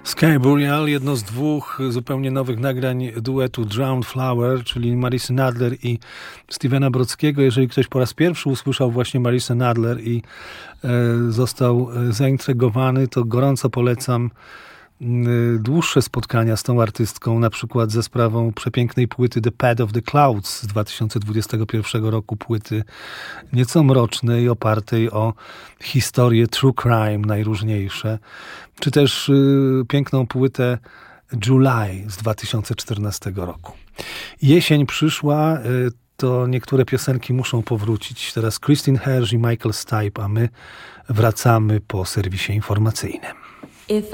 Sky Boreal, jedno z dwóch zupełnie nowych nagrań duetu Drowned Flower, czyli Marissy Nadler i Stevena Brodzkiego. Jeżeli ktoś po raz pierwszy usłyszał właśnie Marissę Nadler i został zaintrygowany, to gorąco polecam dłuższe spotkania z tą artystką, na przykład ze sprawą przepięknej płyty The Pad of the Clouds z 2021 roku, płyty nieco mrocznej, opartej o historie true crime najróżniejsze, czy też piękną płytę July z 2014 roku. Jesień przyszła, to niektóre piosenki muszą powrócić. Teraz Christine Herge i Michael Stipe, a my wracamy po serwisie informacyjnym.